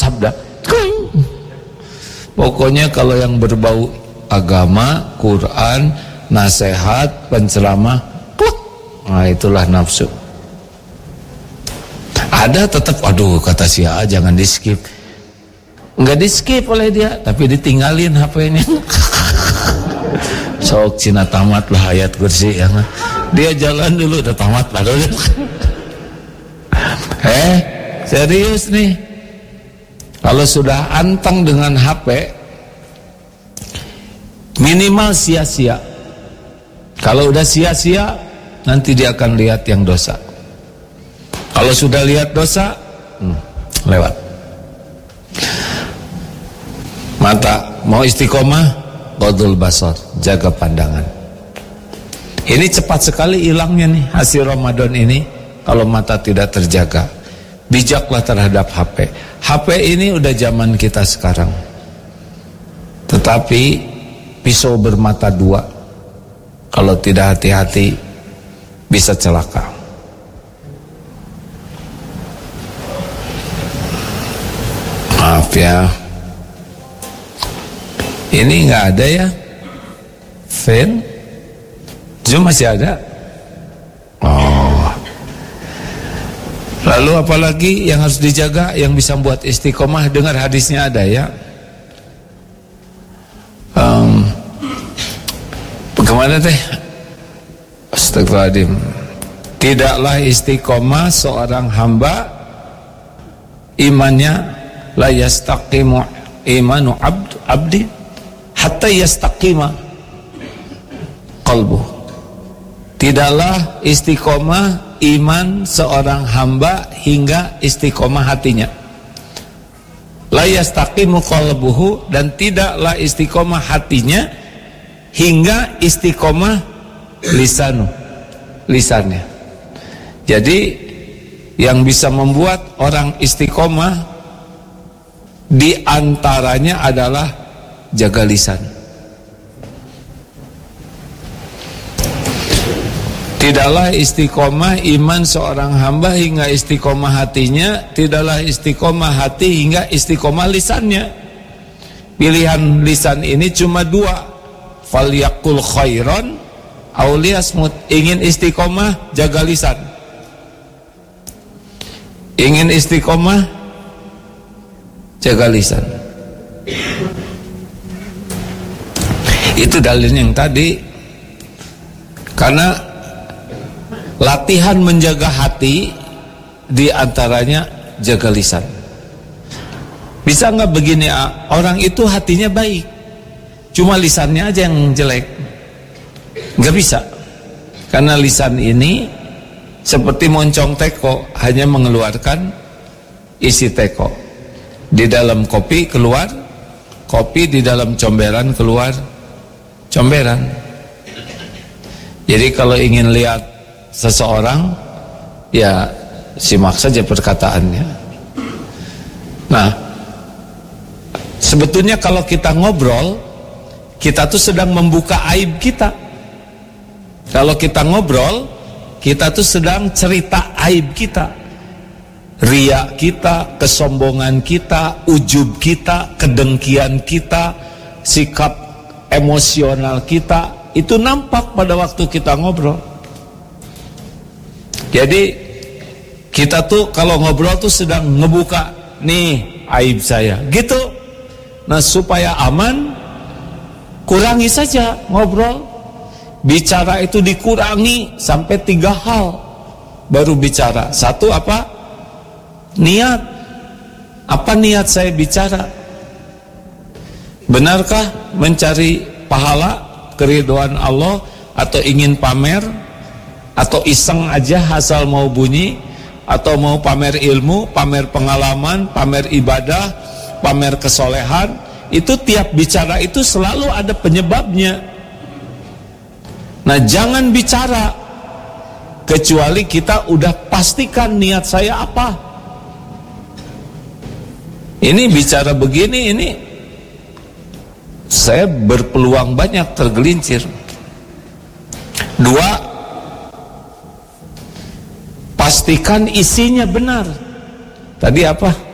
sabda. Pokoknya kalau yang berbau agama, Quran, nasihat, penceramah, kluk. Nah itulah nafsu. Ada tetap, aduh kata si A jangan di skip. Enggak di skip oleh dia, tapi ditinggalin HP-nya. Sok cina tamat lah ayat kursi ya. Dia jalan dulu udah tamat baru. Serius nih. Kalau sudah anteng dengan HP, minimal sia-sia. Kalau udah sia-sia, nanti dia akan lihat yang dosa. Kalau sudah lihat dosa, lewat. Mata, mau istiqomah, qadul basar, jaga pandangan. Ini cepat sekali hilangnya nih hasil Ramadan ini kalau mata tidak terjaga. Bijaklah terhadap HP. HP ini udah zaman kita sekarang. Tetapi pisau bermata dua, kalau tidak hati-hati bisa celaka. Maaf ya, ini nggak ada ya fan. Zoom masih ada. Oh, lalu apalagi yang harus dijaga, yang bisa buat istiqomah? Dengar hadisnya ada ya. Bagaimana teh? Astagfirullahaladzim. Tidaklah istiqomah seorang hamba imannya, la yastaqimu imanu abdi hatta yastaqima qalbuh. Tidaklah istiqomah iman seorang hamba hingga istiqomah hatinya. La yastaqimu qalbuhu, dan tidaklah istiqomah hatinya hingga istiqomah lisannya. Jadi yang bisa membuat orang istiqomah di antaranya adalah jaga lisan. Tidaklah istiqomah iman seorang hamba hingga istiqomah hatinya, tidaklah istiqomah hati hingga istiqomah lisannya. Pilihan lisan ini cuma dua, falyaqul khairan aw liyasmut. Ingin istiqomah, jaga lisan. Ingin istiqomah, jaga lisan. Itu dalilnya yang tadi. Karena latihan menjaga hati di antaranya jaga lisan. Bisa nggak begini, orang itu hatinya baik, cuma lisannya aja yang jelek? Nggak bisa. Karena lisan ini seperti moncong teko, hanya mengeluarkan isi teko. Di dalam kopi keluar kopi, di dalam comberan keluar comberan. Jadi kalau ingin lihat seseorang, ya simak saja perkataannya. Nah, sebetulnya kalau kita ngobrol, kita tuh sedang membuka aib kita. Kalau kita ngobrol, kita tuh sedang cerita aib kita, riya kita, kesombongan kita, ujub kita, kedengkian kita, sikap emosional kita, itu nampak pada waktu kita ngobrol. Jadi kita tuh kalau ngobrol tuh sedang ngebuka, nih aib saya, gitu. Nah supaya aman, kurangi saja ngobrol. Bicara itu dikurangi sampai 3 hal baru bicara. Satu apa? Niat. Apa niat saya bicara? Benarkah mencari pahala, keridhaan Allah, atau ingin pamer, atau iseng aja asal mau bunyi, atau mau pamer ilmu, pamer pengalaman, pamer ibadah, pamer kesolehan? Itu tiap bicara itu selalu ada penyebabnya. Nah jangan bicara kecuali kita udah pastikan niat saya apa. Ini bicara begini, ini saya berpeluang banyak tergelincir. 2, pastikan isinya benar. Tadi apa?